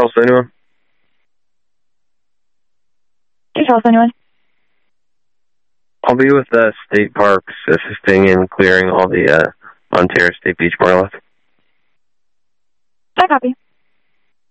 Charles 71. Hey, Charles 71. I'll be with State Parks, assisting in clearing all the Ontario State Beach more or less. I copy.